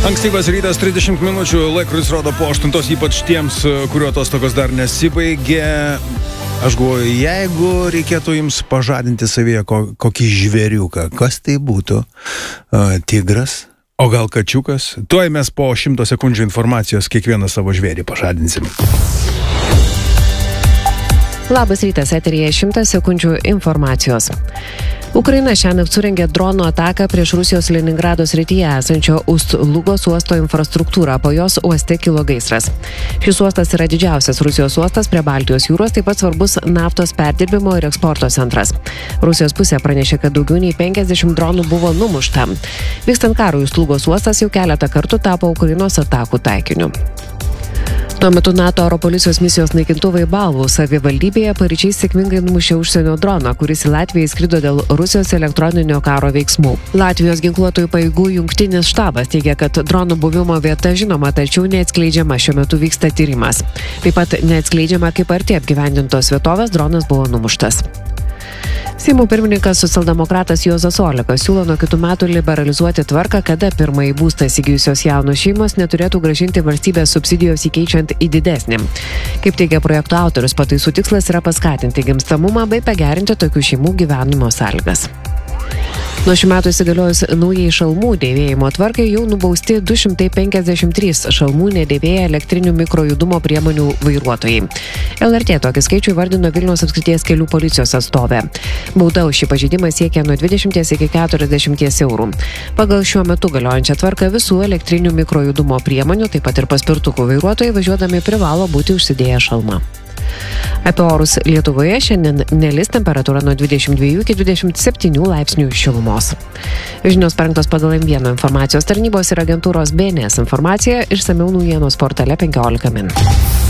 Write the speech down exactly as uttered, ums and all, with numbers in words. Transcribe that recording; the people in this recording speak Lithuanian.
Ankstyvas rytas, trisdešimt minučių, laikrodis rodo po aštuntos, ypač tiems, kuriuo atostogos dar nesibaigė. Aš galvoju, jeigu reikėtų jums pažadinti savyje kokį žvėriuką, kas tai būtų? Tigras? O gal kačiukas? Tuoj mes po šimto sekundžių informacijos kiekvieną savo žvėrį pažadinsim. Labas rytas, eteryje šimtas sekundžių informacijos. Ukraina šiandien surengė dronų ataką prieš Rusijos Leningrado srityje esančio Ust-Lugos uosto infrastruktūrą, po jos uoste kilo gaisras. Šis uostas yra didžiausias Rusijos uostas prie Baltijos jūros, taip pat svarbus naftos perdirbimo ir eksporto centras. Rusijos pusė pranešė, kad daugiau nei penkiasdešimt dronų buvo numušta. Vykstant karui, Ust-Lugos uostas jau keletą kartų tapo Ukrainos atakų taikiniu. Tuo metu NATO oro policijos misijos naikintuvai Balvų savivaldybėje paryčiais sėkmingai numušė užsienio droną, kuris į Latviją įskrido dėl Rusijos elektroninio karo veiksmų. Latvijos ginkluotojų pajėgų jungtinis štabas teigia, kad dronų buvimo vieta žinoma, tačiau neatskleidžiama, šiuo metu vyksta tyrimas. Taip pat neatskleidžiama, kaip arti apgyvendintos vietovės dronas buvo numuštas. Seimo pirmininkas socialdemokratas Juozas Olekas siūlo nuo kitų metų liberalizuoti tvarką, kada pirmąjį būstą įsigijusios jaunos šeimos neturėtų grąžinti valstybės subsidijos įkeičiant į didesnį. Kaip teigia projekto autorius, pataisų tikslas yra paskatinti gimstamumą bei pagerinti tokių šeimų gyvenimo sąlygas. Nuo šių metų įsigaliojus naujai šalmų dėvėjimo tvarkai jau nubausti du šimtai penkiasdešimt trys šalmų nedėvėję elektrinių mikrojudumo priemonių vairuotojai. L R T tokį skaičių įvardino Vilniaus apskrities kelių policijos atstovė. Bauda už šį pažeidimą siekia nuo dvidešimties iki keturiasdešimties eurų. Pagal šiuo metu galiojančią tvarką visų elektrinių mikrojudumo priemonių, taip pat ir paspirtukų vairuotojai važiuodami privalo būti užsidėję šalmą. Apie orus Lietuvoje šiandien nelis, temperatūra nuo dvidešimt dviejų iki dvidešimt septynių laipsnių šilumos. Žinios parengtos pagal M vienas informacijos tarnybos ir agentūros B N S informacija, išsamiau naujienos portale penkiolika min.